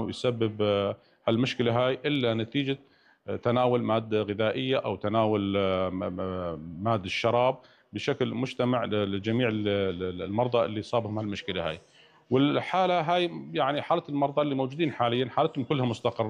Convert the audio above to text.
انه يسبب هالمشكله هاي الا نتيجه تناول ماده غذائيه او تناول ماده الشراب بشكل مجتمع لجميع المرضى اللي صابهم هالمشكله هاي. والحاله هاي يعني حاله المرضى اللي موجودين حاليا حالتهم كلها مستقره.